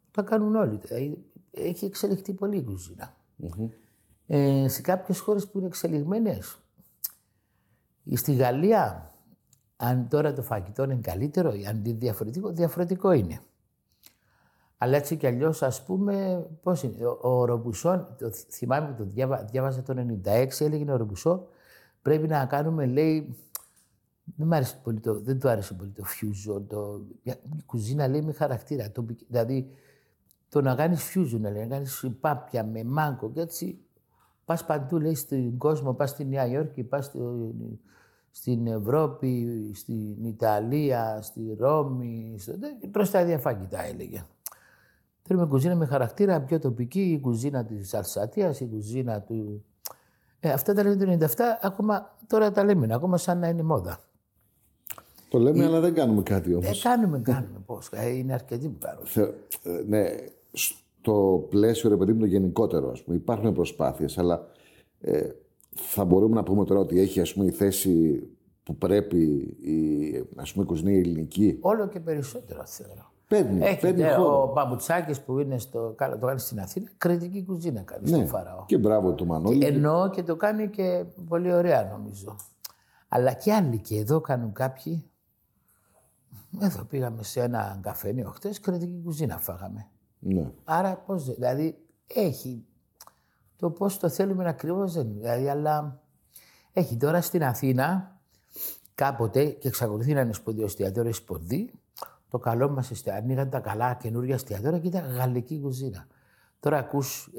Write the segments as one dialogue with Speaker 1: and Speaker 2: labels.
Speaker 1: Τα κάνουν όλοι. Έχει εξελιχθεί πολύ η κουζίνα. Σε κάποιες χώρες που είναι εξελιγμένες. Στη Γαλλία, αν τώρα το φαγητό είναι καλύτερο, αν είναι διαφορετικό είναι. Αλλά έτσι κι αλλιώς, ας πούμε, πώς είναι. Ο Ρομπουσόν, θυμάμαι που το διάβαζα το 1996, έλεγε ο Ρομπουσόν, πρέπει να κάνουμε, λέει, δεν του άρεσε πολύ το fusion, η κουζίνα, λέει, με χαρακτήρα. Δηλαδή, το να κάνεις fusion, λέει, να κάνεις πάπια με μάγκο και έτσι, πας παντού, λέει, στον κόσμο, πας στη Νέα Υόρκη, πας στην Ευρώπη, στην Ιταλία, στη Ρώμη, προς τα ίδια φαγητά, έλεγε. Θέλουμε κουζίνα με χαρακτήρα, πιο τοπική, η κουζίνα της Αλσατίας, η κουζίνα του... αυτά τα λέμε το 97, ακόμα τώρα τα λέμε, ακόμα σαν να είναι μόδα.
Speaker 2: Το λέμε, αλλά δεν κάνουμε κάτι όμως.
Speaker 1: Κάνουμε, πώς. Είναι αρκετοί που κάνουν.
Speaker 2: Ναι, στο πλαίσιο, ρε παιδί μου, το γενικότερο, ας πούμε, υπάρχουν προσπάθειες, αλλά θα μπορούμε να πούμε τώρα ότι έχει, ας πούμε, η θέση που πρέπει ας πούμε, η κουζίνα ελληνική.
Speaker 1: Όλο και περισσότερο, θεωρώ.
Speaker 2: Παίρνει
Speaker 1: ο Παπουτσάκης που είναι το κάνει στην Αθήνα, κριτική κουζίνα κάνει στο Φαραώ.
Speaker 2: Και μπράβο του Μανώλη.
Speaker 1: Εννοώ και το κάνει και πολύ ωραία, νομίζω. Αλλά και άλλοι και εδώ κάνουν κάποιοι. Εδώ πήγαμε σε ένα καφενείο χτες, κριτική κουζίνα φάγαμε.
Speaker 2: Ναι.
Speaker 1: Άρα πώς, δηλαδή έχει το πώς το θέλουμε ακριβώς δεν είναι. Δηλαδή, αλλά έχει τώρα στην Αθήνα κάποτε και εξακολουθεί να είναι σπουδαίο εστιατόριο Σπονδί. Το καλό μας ανοίγαν τα καλά καινούργια εστιατόρια και ήταν γαλλική κουζίνα. Τώρα ακούς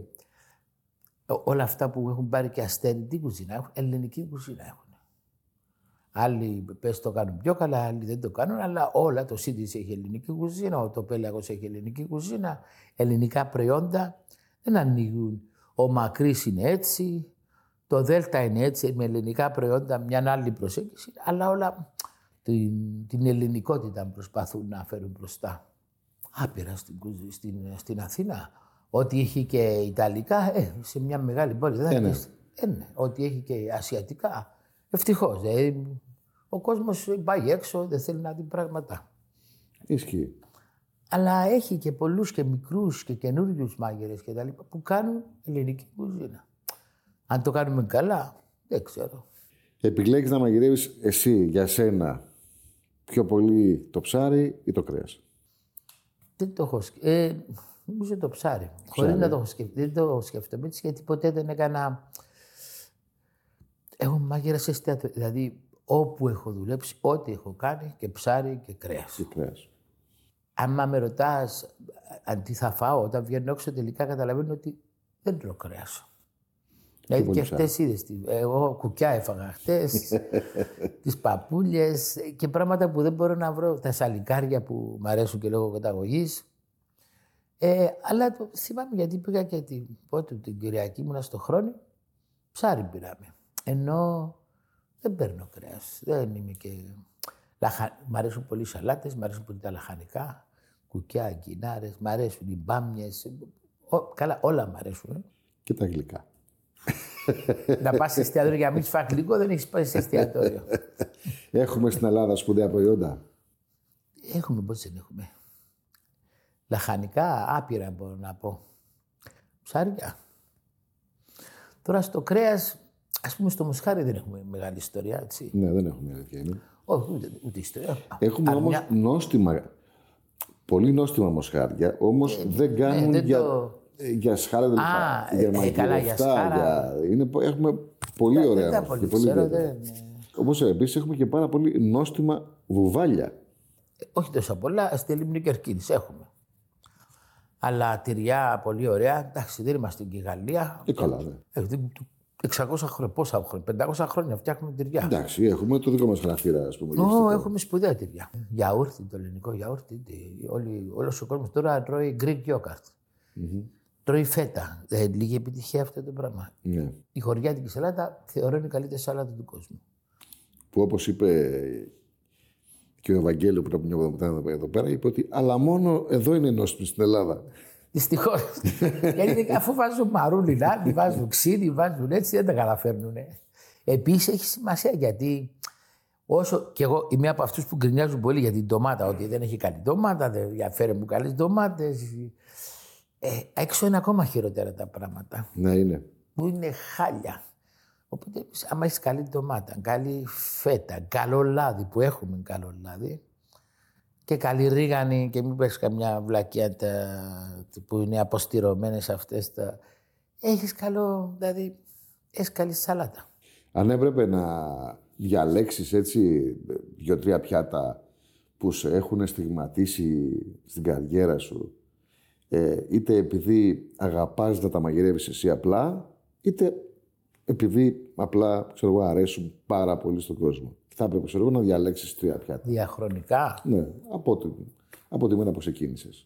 Speaker 1: όλα αυτά που έχουν πάρει και αστέρι, τι κουζίνα έχουν, ελληνική κουζίνα έχουν. Άλλοι πες το κάνουν πιο καλά, άλλοι δεν το κάνουν, αλλά όλα το Σίτις έχει ελληνική κουζίνα, το Πέλαγος έχει ελληνική κουζίνα, ελληνικά προϊόντα δεν ανοίγουν. Ο Μακρύς είναι έτσι, το Δέλτα είναι έτσι, με ελληνικά προϊόντα, μια άλλη προσέγγιση, αλλά όλα την ελληνικότητα προσπαθούν να φέρουν μπροστά. Άπειρα στην Αθήνα. Ό,τι έχει και ιταλικά, σε μια μεγάλη πόλη. Ναι. Ό,τι έχει και ασιατικά, ευτυχώς. Ο κόσμος πάει έξω, δεν θέλει να δει πράγματα.
Speaker 2: Ισχύει.
Speaker 1: Αλλά έχει και πολλούς και μικρούς και καινούριους μάγειρες και τα λοιπά που κάνουν ελληνική κουζίνα. Αν το κάνουμε καλά, δεν ξέρω.
Speaker 2: Επιλέγεις να μαγειρεύεις εσύ, για σένα, πιο πολύ το ψάρι ή το κρέας?
Speaker 1: Δεν το έχω σκεφτεί. Νομίζω το ψάρι. Χωρίς να το έχω σκεφτεί. Δεν το σκέφτομαι έτσι, γιατί ποτέ δεν έκανα. Έχω μάγειρα σε εστιατόριο. Δηλαδή, όπου έχω δουλέψει, ό,τι έχω κάνει και ψάρι και κρέας.
Speaker 2: Και κρέας.
Speaker 1: Αν με ρωτάς αν τι θα φάω, όταν βγαίνω έξω, τελικά καταλαβαίνω ότι δεν τρώω κρέας. Δηλαδή και χτες είδες, εγώ κουκιά έφαγα χτες, τις παπούλιες και πράγματα που δεν μπορώ να βρω, τα σαλικάρια που μου αρέσουν και λόγω καταγωγής. Αλλά το θυμάμαι γιατί πήγα και την Κυριακή ήμουνα στο Χρόνι, ψάρι πήραμε. Ενώ δεν παίρνω κρέας, δεν είμαι και... Μ' αρέσουν πολύ οι σαλάτες, μ' αρέσουν πολύ τα λαχανικά, κουκιά, γκινάρες, μ' αρέσουν οι μπάμιες, καλά όλα μ' αρέσουν.
Speaker 2: Και τα γλυκά.
Speaker 1: Να πας σε εστιατόριο για να μην φας γλυκό, δεν έχεις πάει σε εστιατόριο.
Speaker 2: Έχουμε στην Ελλάδα σπουδαία προϊόντα.
Speaker 1: Έχουμε, πώς δεν έχουμε. Λαχανικά, άπειρα μπορώ να πω. Ψάρια. Τώρα στο κρέας, ας πούμε στο μοσχάρι δεν έχουμε μεγάλη ιστορία, έτσι.
Speaker 2: Ναι, δεν έχουμε αλήθεια.
Speaker 1: Όχι, ούτε ιστορία.
Speaker 2: Έχουμε όμως νόστιμα, πολύ νόστιμα μοσχάρια, όμως δεν κάνουν για σχάρα δεν
Speaker 1: καλά, για σχάρα.
Speaker 2: Έχουμε πολύ ωραία.
Speaker 1: Δεν πολύ ξέρω,
Speaker 2: Όπως επίσης έχουμε και πάρα πολύ νόστιμα βουβάλια.
Speaker 1: Όχι τόσο πολλά, στη Λίμνη Κερκίνης έχουμε. Αλλά τυριά πολύ ωραία. Εντάξει, δεν είμαστε και η Γαλλία.
Speaker 2: Καλά, ναι.
Speaker 1: 600 χρόνια, πόσα χρόνια, 500 χρόνια φτιάχνουμε τυριά.
Speaker 2: Εντάξει, έχουμε το δικό μας χαρακτήρα, ας πούμε.
Speaker 1: Έχουμε σπουδαία τυριά. Γιαούρτι, το ελληνικό γιαούρτι. Όλος ο κόσμος τώρα τρώει Greek yogurt. Τρώει φέτα. Λίγη επιτυχία αυτό το πράγμα.
Speaker 2: Ναι.
Speaker 1: Η χωριάτικη σαλάτα θεωρώ είναι η καλύτερη σαλάτα του κόσμου.
Speaker 2: Που όπως είπε και ο Ευαγγέλιο που ήταν εδώ πέρα, είπε ότι αλλά μόνο εδώ είναι νόστιμη στην Ελλάδα.
Speaker 1: Δυστυχώς. Γιατί αφού βάζουν μαρούλι, βάζουν ξύδι, βάζουν έτσι, δεν τα καταφέρνουν. Επίσης έχει σημασία γιατί Όσο και εγώ είμαι από αυτούς που γκρινιάζουν πολύ για την ντομάτα, ότι δεν έχει καλή ντομάτα, δεν φέρε μου καλές ντομάτες. Έξω είναι ακόμα χειρότερα τα πράγματα.
Speaker 2: Ναι, είναι.
Speaker 1: Που είναι χάλια. Οπότε, άμα έχεις καλή ντομάτα, καλή φέτα, καλό λάδι, που έχουμε καλό λάδι, και καλή ρίγανη, και μην πες καμιά βλακιά που είναι αποστηρωμένες αυτές. Έχεις καλό, δηλαδή, έχεις καλή σαλάτα.
Speaker 2: Αν έπρεπε να διαλέξεις έτσι 2-3 πιάτα που σε έχουν στιγματίσει στην καριέρα σου, είτε επειδή αγαπάς να τα μαγειρεύεις εσύ απλά, είτε επειδή απλά, ξέρω εγώ, αρέσουν πάρα πολύ στον κόσμο. Θα έπρεπε, ξέρω εγώ, να διαλέξεις 3 πιάτα.
Speaker 1: Διαχρονικά.
Speaker 2: Ναι, από τη μέρα που ξεκίνησες.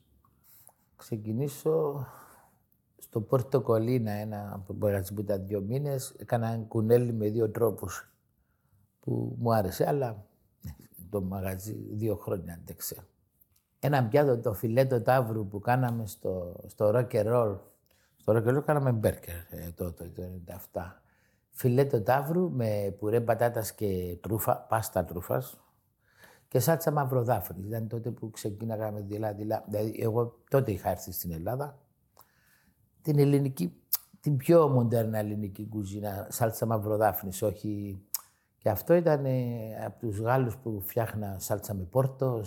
Speaker 1: Ξεκινήσω στο Πόρτο Κολίνα, ένα μαγαζί που ήταν 2 μήνες. Έκανα ένα κουνέλι με 2 τρόπους που μου άρεσε, αλλά το μαγαζί 2 χρόνια άντεξε. Ένα πιάτο, το φιλέτο ταύρου που κάναμε στο Rock and Roll. Στο Rock and Roll κάναμε μπέρκερ τότε, το 97. Φιλέτο ταύρου με πουρέ πατάτας και τρούφα, πάστα τρούφας και σάλτσα μαυροδάφνη. Ήταν τότε που ξεκίναγα με δειλά-δειλά. Δηλαδή, εγώ τότε είχα έρθει στην Ελλάδα. Την ελληνική, την πιο μοντέρνα ελληνική κουζίνα, σάλτσα μαυροδάφνης, όχι. Και αυτό ήταν από τους Γάλλους που φτιάχνα σάλτσα με πόρτο,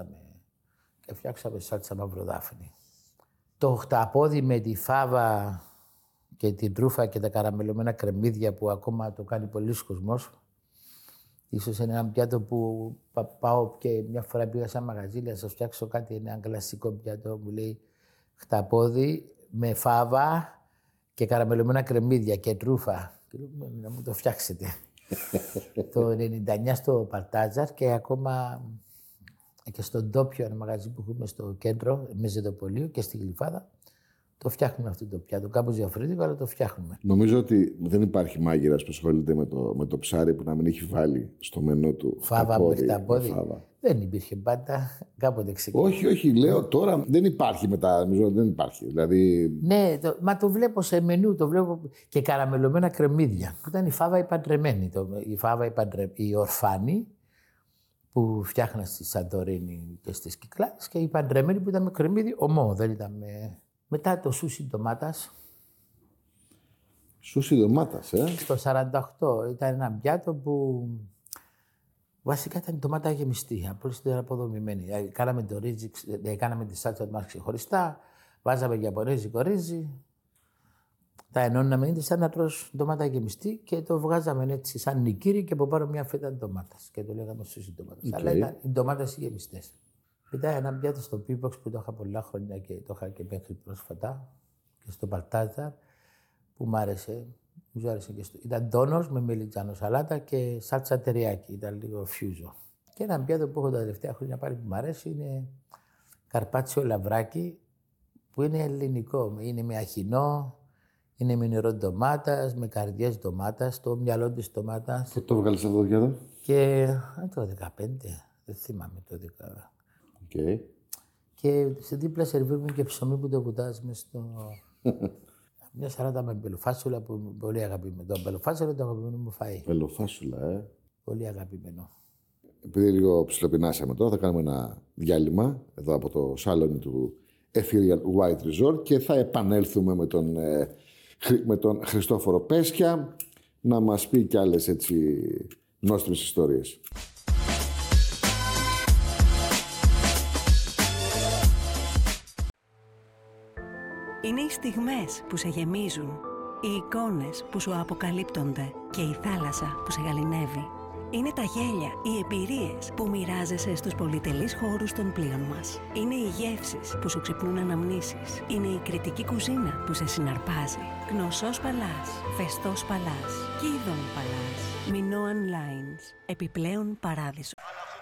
Speaker 1: και φτιάξαμε σάλτσα μαυροδάφνη. Το χταπόδι με τη φάβα και την τρούφα και τα καραμελωμένα κρεμμύδια που ακόμα το κάνει πολλοί κόσμος. Ίσως είναι ένα πιάτο που πάω και μια φορά πήγα σε ένα μαγαζί, να σας φτιάξω κάτι, ένα κλασικό πιάτο, μου λέει χταπόδι με φάβα και καραμελωμένα κρεμμύδια και τρούφα. Και λέω, να μου το φτιάξετε. Το 99 στο Παλτάζαρ και ακόμα και στον Τόπιο, ένα μαγαζί που έχουμε στο κέντρο, με Ζετοπολείο και στη Γλυφάδα, το φτιάχνουμε αυτό το πιάτο. Κάπως διαφορετικό, αλλά το φτιάχνουμε.
Speaker 2: Νομίζω ότι δεν υπάρχει μάγειρας που ασχολείται με το ψάρι που να μην έχει βάλει στο μενού του
Speaker 1: φάβα με χταπόδι. Δεν υπήρχε πάντα. Κάποτε ξεκίνησε.
Speaker 2: Όχι, λέω τώρα δεν υπάρχει μετά. Νομίζω δεν υπάρχει. Δηλαδή...
Speaker 1: Ναι, μα το βλέπω σε μενού. Το βλέπω και καραμελωμένα κρεμμύδια. Που ήταν η φάβα η παντρεμένη. Η φάβα η ορφάνη που φτιάχνα στη Σαντορίνη και στις Κυκλάδες και η παντρεμένη που ήταν με κρεμμύδι ομό. Δεν ήταν με... Μετά το σούσι ντομάτας.
Speaker 2: Σούσι ντομάτας,
Speaker 1: Στο 48 ήταν ένα πιάτο που βασικά ήταν η ντομάτα γεμιστή, απλώς ήταν αποδομημένη. Κάναμε το ρύζι, κάναμε τη σάλτσα μας ξεχωριστά, βάζαμε γιαπωνέζικο ρύζι, τα ενώναμε, είναι σαν να τρως ντομάτα γεμιστή και το βγάζαμε έτσι σαν νικήρι και από πάνω μια φέτα ντομάτας και το λέγαμε σούσι ντομάτας. Okay. Αλλά ήταν οι ντομάτες οι γεμιστές. Μετά ένα πιάτο στο P-Box που το είχα πολλά χρόνια και το είχα και μέχρι πρόσφατα και στο Παλτάζαρ που μου άρεσε. Μου άρεσε και ήταν τόνος με μελιτζάνο σαλάτα και σάλτσα τεριάκι. Ήταν λίγο φιούζο. Και ένα πιάτο που έχω τα τελευταία χρόνια πάλι που μου αρέσει είναι καρπάτσιο λαβράκι που είναι ελληνικό. Είναι με αχινό, είναι με νερό ντομάτας, με καρδιές ντομάτας, το μυαλό της ντομάτας.
Speaker 2: Πού το βγάλεις αυτό το πιάτο?
Speaker 1: Και το 15, δεν θυμάμαι το 10.
Speaker 2: Okay.
Speaker 1: Και σε δίπλα σερβίρουμε και ψωμί που το κουτάζουμε στο... Μια σαλάτα με μπελοφάσουλα που είναι πολύ αγαπημένο. Το μπελοφάσουλα είναι το αγαπημένο μου φαΐ.
Speaker 2: Μπελοφάσουλα,
Speaker 1: Πολύ αγαπημένο.
Speaker 2: Επειδή λίγο ψιλοπεινάσαμε τώρα, θα κάνουμε ένα διάλειμμα εδώ από το σάλονι του Ethereal White Resort και θα επανέλθουμε με τον Χριστόφορο Πέσια να μας πει κι άλλες έτσι νόστιμες ιστορίες.
Speaker 3: Είναι οι στιγμές που σε γεμίζουν, οι εικόνες που σου αποκαλύπτονται και η θάλασσα που σε γαληνεύει. Είναι τα γέλια, οι εμπειρίες που μοιράζεσαι στους πολυτελείς χώρους των πλοίων μας. Είναι οι γεύσεις που σου ξυπνούν αναμνήσεις. Είναι η κριτική κουζίνα που σε συναρπάζει. Γνωσός Παλάς, Φεστός Παλάς, Κίδων Παλάς, Minoan Lines, επιπλέον παράδεισο.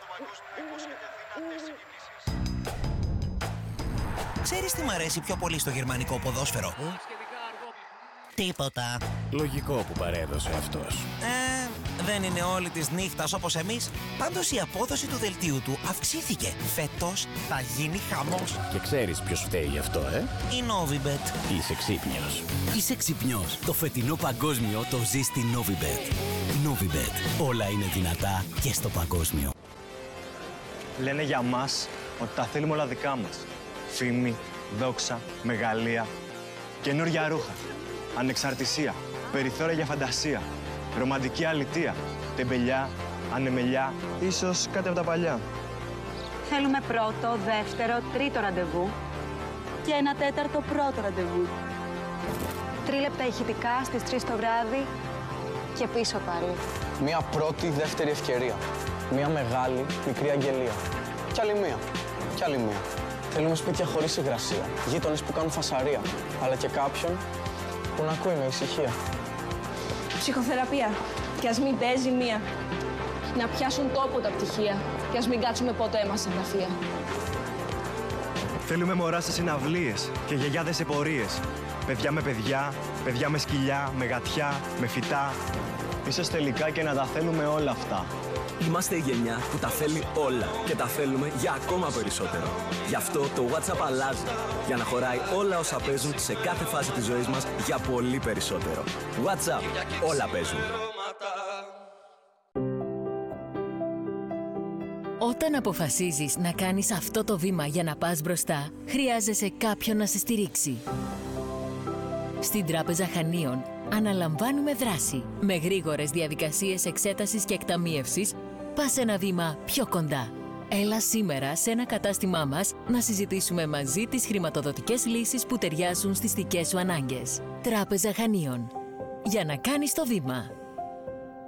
Speaker 4: Ξέρεις τι μ' αρέσει πιο πολύ στο γερμανικό ποδόσφαιρο? Τίποτα.
Speaker 5: Λογικό που παρέδωσε αυτός.
Speaker 4: δεν είναι όλη της νύχτας όπως εμείς. Πάντως η απόδοση του δελτίου του αυξήθηκε. Φέτος θα γίνει χαμός.
Speaker 5: Και ξέρεις ποιος φταίει γι' αυτό,
Speaker 4: Η Novibet.
Speaker 5: Είσαι ξύπνιος.
Speaker 6: Είσαι ξυπνιός. Το φετινό παγκόσμιο το ζει στη Novibet. Novibet. Όλα είναι δυνατά και στο παγκόσμιο.
Speaker 7: Λένε για μας ότι τα θέλουμε όλα δικά μας. Φήμη, δόξα, μεγαλεία, καινούργια ρούχα, ανεξαρτησία, περιθώρια για φαντασία, ρομαντική αλητεία, τεμπελιά, ανεμελιά, ίσως κάτι από τα παλιά.
Speaker 8: Θέλουμε πρώτο, δεύτερο, τρίτο ραντεβού και ένα τέταρτο πρώτο ραντεβού. 3 λεπτά ηχητικά στις 3 το βράδυ και πίσω πάλι.
Speaker 9: Μία πρώτη, δεύτερη ευκαιρία. Μία μεγάλη, μικρή αγγελία. Κι άλλη μία. Κι άλλη μία. Θέλουμε σπίτια χωρίς υγρασία. Γείτονες που κάνουν φασαρία. Αλλά και κάποιον που να ακούει με ησυχία.
Speaker 10: Ψυχοθεραπεία. Κι ας μην παίζει μία. Να πιάσουν τόπο τα πτυχία. Κι ας μην κάτσουμε ποτέ μας στα γραφεία.
Speaker 7: Θέλουμε μωρά σε συναυλίες και γιαγιάδες σε πορείες. Παιδιά με παιδιά, παιδιά με σκυλιά, με γατιά, με φυτά. Ίσως τελικά και να τα θέλουμε όλα αυτά.
Speaker 6: Είμαστε η γενιά που τα θέλει όλα και τα θέλουμε για ακόμα περισσότερο. Γι' αυτό το WhatsApp αλλάζει, για να χωράει όλα όσα παίζουν σε κάθε φάση της ζωής μας για πολύ περισσότερο. WhatsApp, όλα παίζουν.
Speaker 11: Όταν αποφασίζεις να κάνεις αυτό το βήμα για να πας μπροστά, χρειάζεσαι κάποιον να σε στηρίξει. Στην Τράπεζα Χανίων αναλαμβάνουμε δράση. Με γρήγορες διαδικασίες εξέτασης και εκταμίευσης, πας ένα βήμα πιο κοντά. Έλα σήμερα σε ένα κατάστημά μας να συζητήσουμε μαζί τις χρηματοδοτικές λύσεις που ταιριάζουν στις δικές σου ανάγκες. Τράπεζα Χανίων. Για να κάνεις το βήμα.